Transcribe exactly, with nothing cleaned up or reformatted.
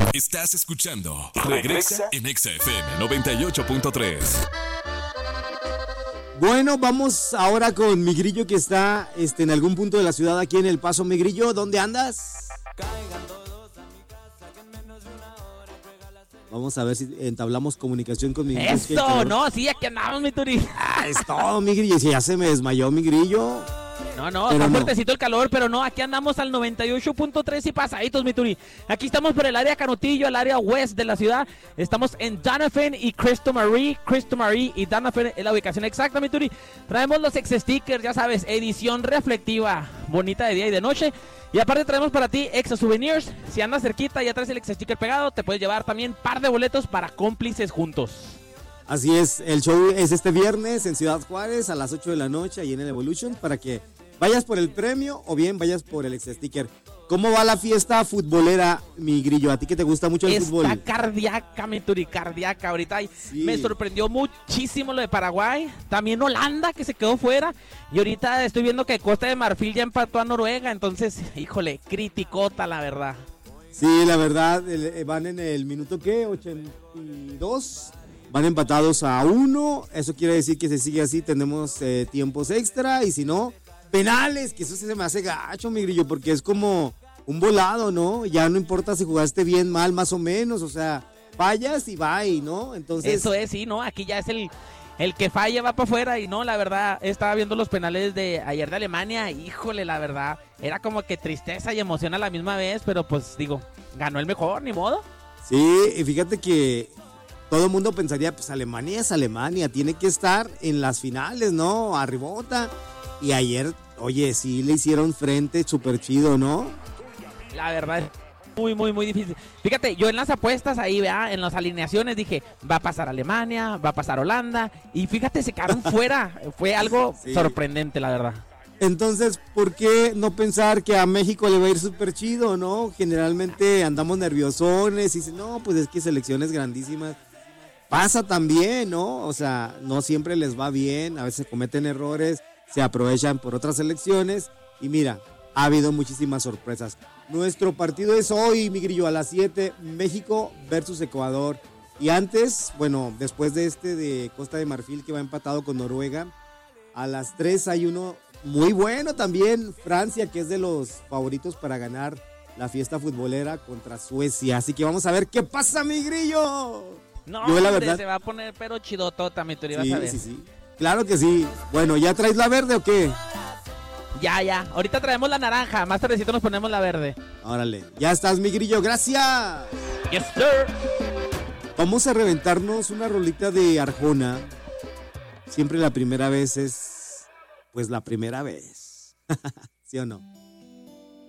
Estás escuchando Regresa en Exa F M noventa y ocho punto tres. Bueno, vamos ahora con mi grillo que está este, en algún punto de la ciudad aquí en El Paso. Mi grillo, ¿dónde andas? Vamos a ver si entablamos comunicación con mi grillo. Eso, no, sí, aquí andamos, mi Turi. Ah, es todo, mi grillo. Si ya se me desmayó mi grillo. No, no, Pero está no. fuertecito el calor, pero no, aquí andamos al noventa y ocho punto tres y pasaditos, mi Turi. Aquí estamos por el área Canutillo, el área west de la ciudad. Estamos en Doniphan y Cristo Marie. Cristo Marie y Doniphan es la ubicación exacta, mi Turi. Traemos los ex-stickers, ya sabes, edición reflectiva, bonita de día y de noche. Y aparte traemos para ti Exa Souvenirs. Si andas cerquita y ya traes el ex-sticker pegado, te puedes llevar también par de boletos para cómplices juntos. Así es, el show es este viernes en Ciudad Juárez a las ocho de la noche, ahí en el Evolution, para que vayas por el premio o bien vayas por el ex-sticker. ¿Cómo va la fiesta futbolera, mi grillo? ¿A ti que te gusta mucho el Está fútbol? Está cardíaca, mi Turi, cardíaca ahorita. Sí. Me sorprendió muchísimo lo de Paraguay. También Holanda, que se quedó fuera. Y ahorita estoy viendo que Costa de Marfil ya empató a Noruega. Entonces, híjole, criticota, la verdad. Sí, la verdad, el- van en el minuto, ¿qué? ochenta y dos. Van empatados a uno. Eso quiere decir que se sigue así, tenemos eh, tiempos extra. Y si no, penales, que eso se me hace gacho, mi grillo, porque es como un volado, ¿no? Ya no importa si jugaste bien, mal, más o menos. O sea, fallas y bye, ¿no? Entonces, Eso es, sí, ¿no? Aquí ya es el, el que falla va para afuera. Y no, la verdad, estaba viendo los penales de ayer de Alemania. Híjole, la verdad, era como que tristeza y emoción a la misma vez. Pero pues, digo, ganó el mejor, ni modo. sí, y fíjate que todo el mundo pensaría, pues Alemania es Alemania, tiene que estar en las finales, ¿no? Arribota. Y ayer, oye, sí le hicieron frente súper chido, ¿no? La verdad es muy, muy, muy difícil. Fíjate, yo en las apuestas ahí, vea, en las alineaciones dije, va a pasar Alemania, va a pasar Holanda. Y fíjate, se quedaron fuera. Fue algo Sí. sorprendente, la verdad. Entonces, ¿por qué no pensar que a México le va a ir súper chido, no? Generalmente andamos nerviosones y dicen, no, pues es que selecciones grandísimas. Pasa también, ¿no? O sea, no siempre les va bien, a veces cometen errores, se aprovechan por otras selecciones. Y mira, ha habido muchísimas sorpresas. Nuestro partido es hoy, mi grillo, a las siete, México versus Ecuador. Y antes, bueno, después de este de Costa de Marfil que va empatado con Noruega, a las tres hay uno muy bueno también, Francia, que es de los favoritos para ganar la fiesta futbolera contra Suecia. Así que vamos a ver qué pasa, mi grillo. No, Yo, la hombre, verdad- se va a poner pero chidotota, mi Turi, vas Sí, a ver. sí, sí. Claro que sí. Bueno, ¿ya traes la verde o qué? Ya, ya. Ahorita traemos la naranja, más tardecito nos ponemos la verde. Órale, ya estás, mi grillo, gracias. Yes, sir. Vamos a reventarnos una rolita de Arjona. Siempre la primera vez es, pues la primera vez. ¿Sí o no?